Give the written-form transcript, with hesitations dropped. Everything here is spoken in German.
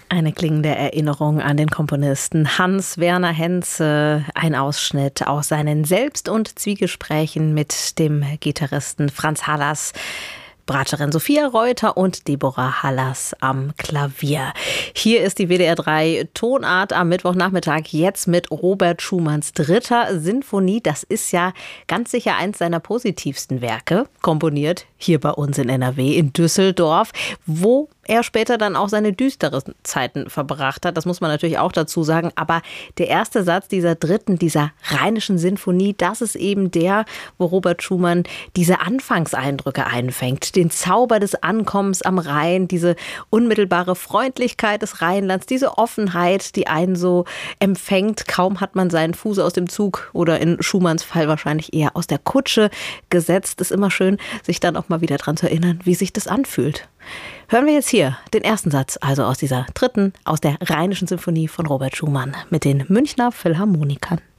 Eine klingende Erinnerung an den Komponisten Hans Werner Henze, ein Ausschnitt aus seinen Selbst- und Zwiegesprächen mit dem Gitarristen Franz Hallas, Bratscherin Sophia Reuter und Deborah Hallas am Klavier. Hier ist die WDR 3 Tonart am Mittwochnachmittag, jetzt mit Robert Schumanns 3. Sinfonie. Das ist ja ganz sicher eins seiner positivsten Werke, komponiert hier bei uns in NRW, in Düsseldorf, wo er später dann auch seine düsteren Zeiten verbracht hat. Das muss man natürlich auch dazu sagen. Aber der erste Satz dieser 3., dieser Rheinischen Sinfonie, das ist eben der, wo Robert Schumann diese Anfangseindrücke einfängt. Den Zauber des Ankommens am Rhein, diese unmittelbare Freundlichkeit des Rheinlands, diese Offenheit, die einen so empfängt. Kaum hat man seinen Fuß aus dem Zug oder in Schumanns Fall wahrscheinlich eher aus der Kutsche gesetzt. Ist immer schön, sich dann auch mal wieder dran zu erinnern, wie sich das anfühlt. Hören wir jetzt hier den ersten Satz, also aus dieser 3., aus der Rheinischen Sinfonie von Robert Schumann mit den Münchner Philharmonikern.